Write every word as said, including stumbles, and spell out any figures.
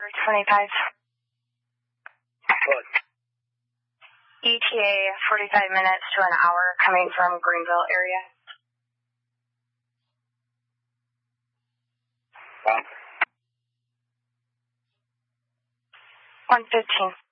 twenty-five. What? E T A forty-five minutes to an hour coming from Greenville area. Wow. one fifteen.